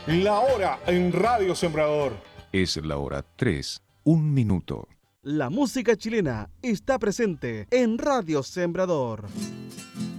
La hora en Radio Sembrador. Es la hora 3, 1 minuto. La música chilena está presente en Radio Sembrador.